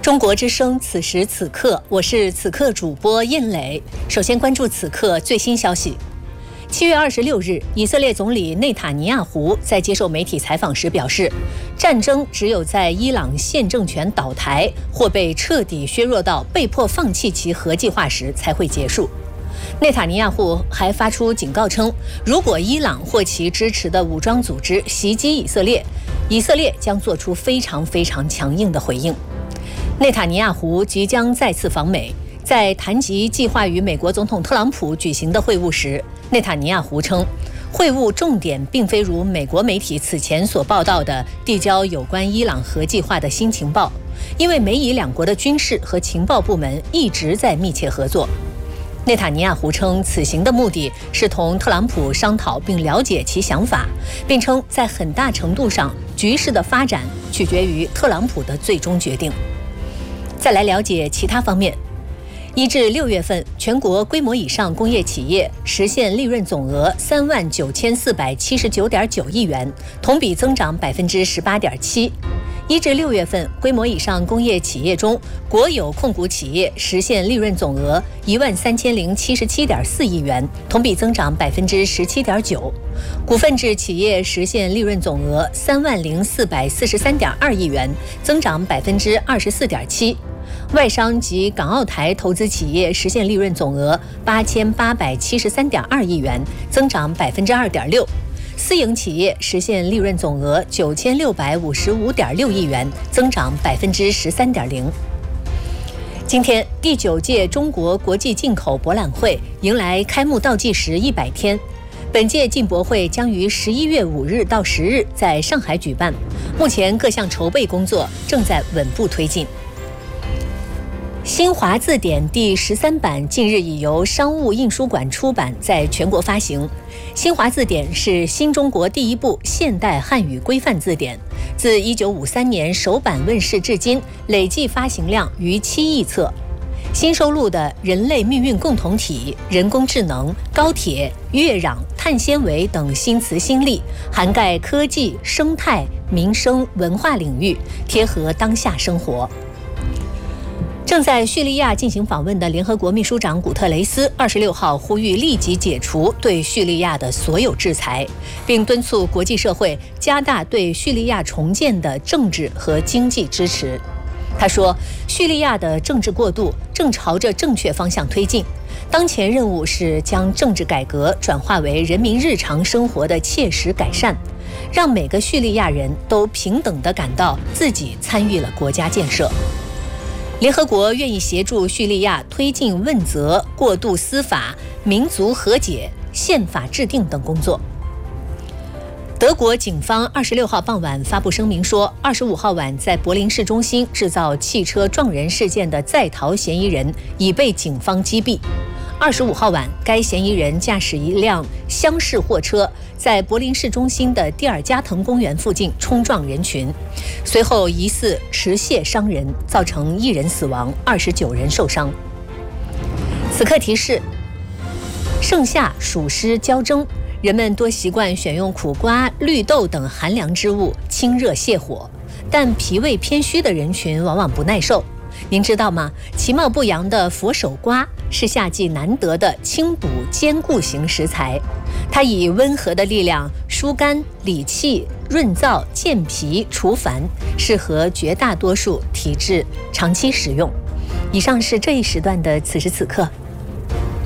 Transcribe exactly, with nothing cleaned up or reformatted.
中国之声，此时此刻，我是此刻主播燕磊。首先关注此刻最新消息。七月二十六日，以色列总理内塔尼亚胡在接受媒体采访时表示，战争只有在伊朗现政权倒台或被彻底削弱到被迫放弃其核计划时才会结束。内塔尼亚胡还发出警告称，如果伊朗或其支持的武装组织袭击以色列，以色列将做出非常非常强硬的回应。内塔尼亚胡即将再次访美，在谈及计划与美国总统特朗普举行的会晤时，内塔尼亚胡称，会晤重点并非如美国媒体此前所报道的递交有关伊朗核计划的新情报，因为美以两国的军事和情报部门一直在密切合作。内塔尼亚胡称，此行的目的是同特朗普商讨并了解其想法，并称在很大程度上，局势的发展取决于特朗普的最终决定。再来了解其他方面。一至六月份，全国规模以上工业企业实现利润总额三万九千四百七十九点九亿元，同比增长百分之十八点七。一至六月份，规模以上工业企业中，国有控股企业实现利润总额一万三千零七十七点四亿元，同比增长百分之十七点九。股份制企业实现利润总额三万零四百四十三点二亿元，增长百分之二十四点七。外商及港澳台投资企业实现利润总额八千八百七十三点二亿元，增长百分之二点六。私营企业实现利润总额九千六百五十五点六亿元，增长百分之十三点零。今天，第九届中国国际进口博览会迎来开幕倒计时一百天。本届进博会将于十一月五日到十日在上海举办，目前各项筹备工作正在稳步推进。新华字典第十三版近日已由商务印书馆出版，在全国发行。新华字典是新中国第一部现代汉语规范字典，自一九五三年首版问世至今，累计发行量逾七亿册。新收录的人类命运共同体、人工智能、高铁、月壤、碳纤维等新词新例，涵盖科技、生态、民生、文化领域，贴合当下生活。正在叙利亚进行访问的联合国秘书长古特雷斯二十六号呼吁立即解除对叙利亚的所有制裁，并敦促国际社会加大对叙利亚重建的政治和经济支持。他说，叙利亚的政治过渡正朝着正确方向推进，当前任务是将政治改革转化为人民日常生活的切实改善，让每个叙利亚人都平等地感到自己参与了国家建设。联合国愿意协助叙利亚推进问责、过渡司法、民族和解、宪法制定等工作。德国警方二十六号傍晚发布声明说，二十五号晚在柏林市中心制造汽车撞人事件的在逃嫌疑人已被警方击毙。二十五号晚，该嫌疑人驾驶一辆厢式货车，在柏林市中心的蒂尔加滕公园附近冲撞人群，随后疑似持械伤人，造成一人死亡，二十九人受伤。此刻提示：盛夏暑湿交蒸，人们多习惯选用苦瓜、绿豆等寒凉之物清热泻火，但脾胃偏虚的人群往往不耐受。您知道吗？其貌不扬的佛手瓜是夏季难得的清补兼顾型食材，它以温和的力量疏肝理气、润燥健脾除烦，适合绝大多数体质长期食用。以上是这一时段的此时此刻，